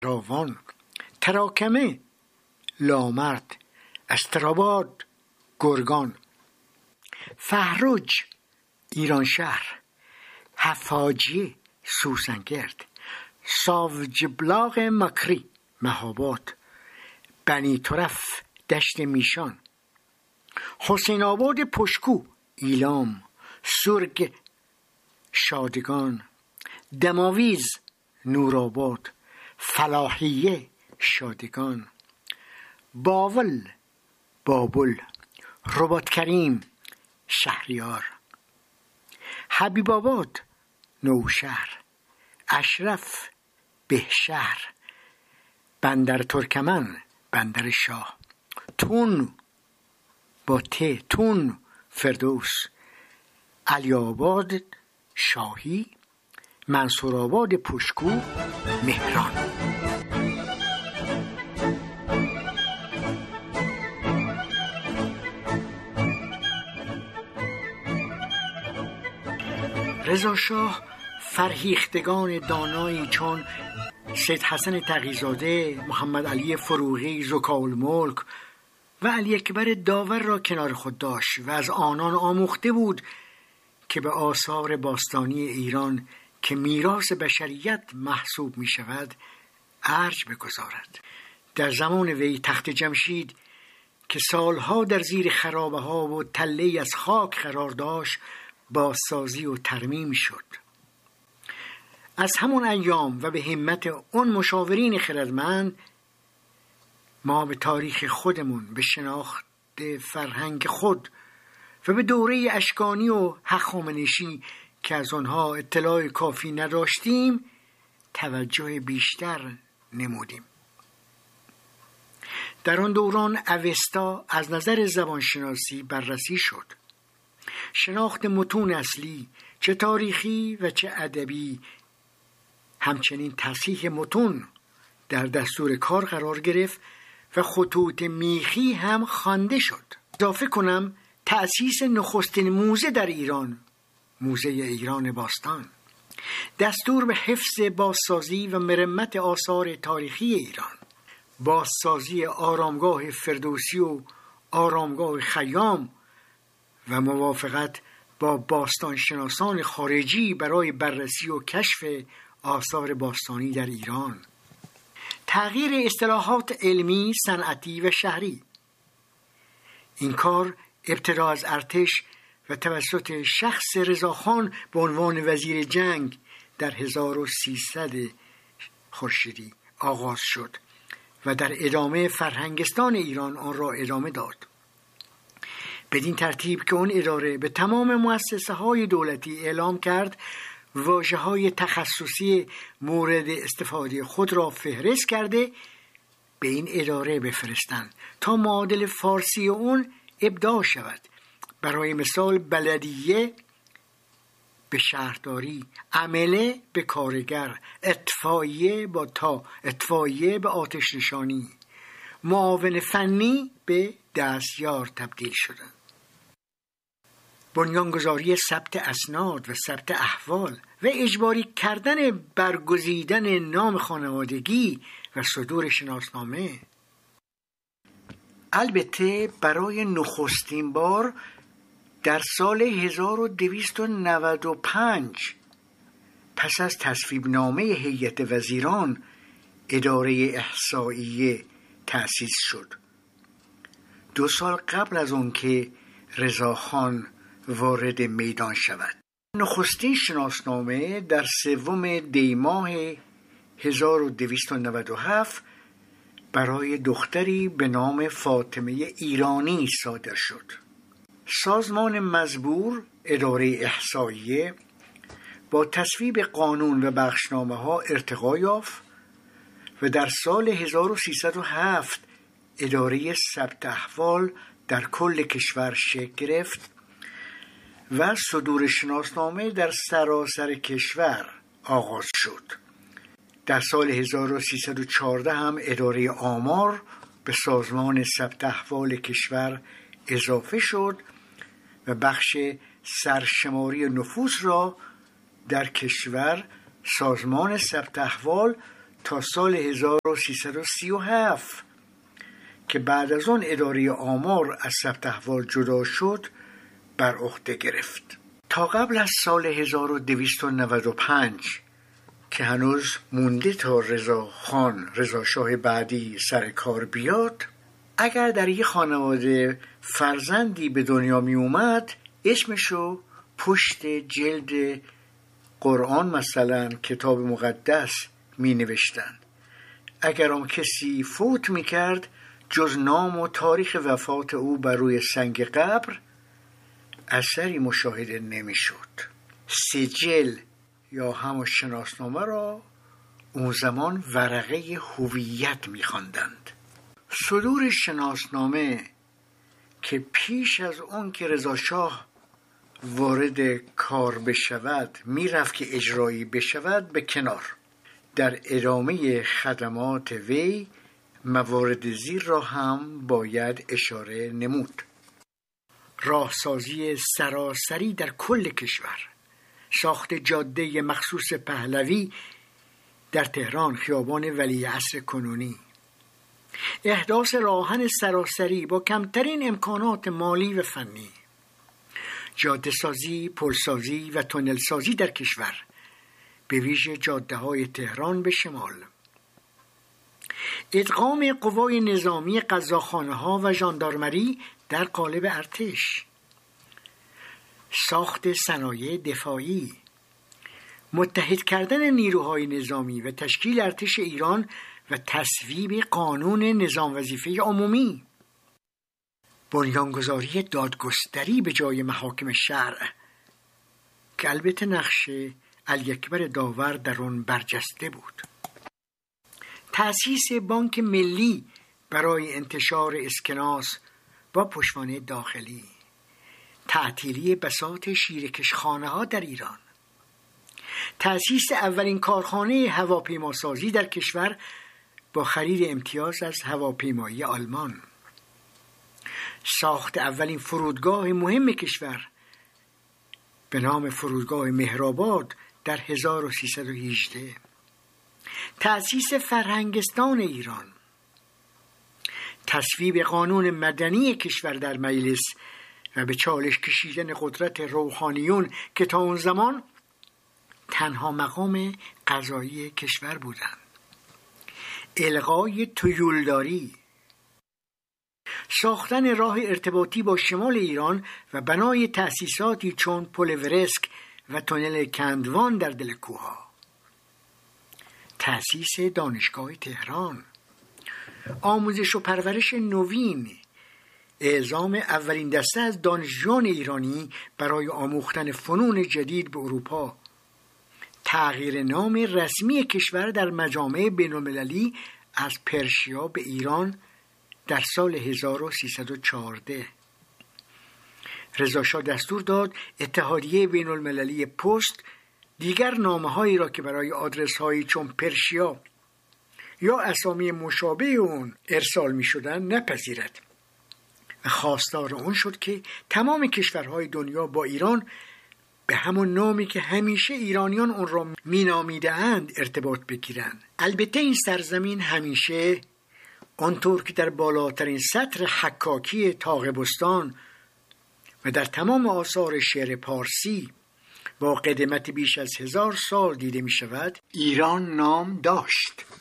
راوان، تراکمه لامرد، استراباد گرگان، فهرج ایران شهر، حفاجی سوسنگرد، ساوجبلاغ مکری مهاباد، بنی طرف دشت میشان، حسین آباد پشکو ایلام، سرگ شادگان، دماویز نورآباد، فلاحیه شادگان، باول بابل، رباط کریم شهریار، حبیب آباد نوشهر، اشرف بهشهر، بندر ترکمن بندر شاه، تون با تون فردوس، علی آباد شاهی، منصور آباد پشکو مهران. رضا شاه فرهیختگان دانایی چون سید حسن تقی‌زاده، محمد علی فروغی ذوالملک و علی اکبر داور را کنار خود داشت و از آنان آموخته بود که به آثار باستانی ایران که میراث بشریت محسوب می شود ارج بگذارد. در زمان وی تخت جمشید که سالها در زیر خرابه ها و تله‌ای از خاک قرار داشت بازسازی و ترمیم شد. از همون ایام و به همت اون مشاورین خردمند ما به تاریخ خودمون، به شناخت فرهنگ خود و به دوره اشکانی و هخامنشی که از آنها اطلاع کافی نداشتیم توجه بیشتر نمودیم. در آن دوران اوستا از نظر زبانشناسی بررسی شد. شناخت متون اصلی چه تاریخی و چه ادبی، همچنین تصحیح متون در دستور کار قرار گرفت و خطوط میخی هم خوانده شد. اضافه کنم تأسیس نخستین موزه در ایران، موزه ایران باستان، دستور به حفظ بازسازی و مرمت آثار تاریخی ایران، بازسازی آرامگاه فردوسی و آرامگاه خیام و موافقت با باستانشناسان خارجی برای بررسی و کشف آثار باستانی در ایران، تغییر اصطلاحات علمی، صنعتی و شهری. این کار ابتدا از ارتش و توسط شخص رضاخان به عنوان وزیر جنگ در 1300 خورشیدی آغاز شد و در ادامه فرهنگستان ایران آن را ادامه داد. بدین ترتیب که اون اداره به تمام مؤسسه‌های دولتی اعلام کرد واژه‌های تخصصی مورد استفاده خود را فهرست کرده به این اداره بفرستند تا معادل فارسی اون ابداع شود. برای مثال بلدیه به شهرداری، عمله به کارگر، اطفائیه به آتش نشانی، معاون فنی به دستیار تبدیل شدند. بنیانگذاری ثبت اسناد و ثبت احوال و اجباری کردن برگزیدن نام خانوادگی و صدور شناسنامه. البته برای نخستین بار در سال 1295 پس از تصویب نامه هیئت وزیران اداره احصائیه تأسیس شد. 2 سال قبل از اون که رضاخان وارد میدان شود. نخستین شناسنامه در 3 دی ماه 1297 برای دختری به نام فاطمه ایرانی صادر شد. سازمان مزبور اداره احصائیه با تصویب قانون و بخشنامه ها ارتقا یافت و در سال 1307 اداره ثبت احوال در کل کشور شکل گرفت و صدور شناسنامه در سراسر کشور آغاز شد. در سال 1314 هم اداره آمار به سازمان ثبت احوال کشور اضافه شد و بخش سرشماری نفوس را در کشور سازمان ثبت احوال تا سال 1337 که بعد از آن اداره آمار از ثبت احوال جدا شد بر عهده گرفت. تا قبل از سال 1295 که هنوز مونده تا رضا شاه بعدی سر کار بیاد، اگر در یک خانواده فرزندی به دنیا می اومد اسمشو پشت جلد قرآن مثلا کتاب مقدس می نوشتن. اگر آن کسی فوت می کرد جز نام و تاریخ وفات او بر روی سنگ قبر اثری مشاهده نمی شد. سجل یا همون شناسنامه را اون زمان ورقه هویت می خواندند. صدور شناسنامه که پیش از اون که رضا شاه وارد کار بشود میرفت که اجرایی بشود به کنار، در ادامه خدمات وی موارد زیر را هم باید اشاره نمود. راهسازی سراسری در کل کشور، ساخت جاده مخصوص پهلوی در تهران خیابان ولیعصر کنونی، احداث راهن سراسری با کمترین امکانات مالی و فنی، جاده سازی، پل سازی و تونل سازی در کشور به ویژه جاده های تهران به شمال، ادغام قوای نظامی قزاقخانه ها و ژاندارمری در قالب ارتش، ساخت صنایع دفاعی، متحد کردن نیروهای نظامی و تشکیل ارتش ایران و تصویب قانون نظام وظیفه عمومی، بنیانگذاری دادگستری به جای محاکم شرع که البته نقش علی اکبر داور در آن برجسته بود، تأسیس بانک ملی برای انتشار اسکناس با پشتوانه داخلی، تعطیلی بساط شیرکشخانه ها در ایران، تأسیس اولین کارخانه هواپیماسازی در کشور با خرید امتیاز از هواپیمایی آلمان، ساخت اولین فرودگاه مهم کشور به نام فرودگاه مهرآباد در 1318، تأسیس فرهنگستان ایران، تصویب قانون مدنی کشور در مجلس و به چالش کشیدن قدرت روحانیون که تا اون زمان تنها مقام قضایی کشور بودند، الغای تویولداری، ساختن راه ارتباطی با شمال ایران و بنای تأسیساتی چون پل ورسک و تونل کندوان در دل کوهها، تأسیس دانشگاه تهران، آموزش و پرورش نوین، اعزام اولین دسته از دانشجویان ایرانی برای آموختن فنون جدید به اروپا، تغییر نام رسمی کشور در مجامع بین‌المللی از پرشیا به ایران در سال 1314. رضا شاه دستور داد اتحادیه بین‌المللی پست دیگر نامه‌هایی را که برای آدرس‌هایی چون پرشیا یا اسامی مشابه اون ارسال می‌شدند نپذیرد و خواستار اون شد که تمام کشورهای دنیا با ایران به همون نامی که همیشه ایرانیان اون را مینامیده‌اند ارتباط بگیرند. البته این سرزمین همیشه آنطور که در بالاترین سطر حکاکی طاقبستان و در تمام آثار شعر پارسی با قدمت بیش از 1000 سال دیده می شود ایران نام داشت.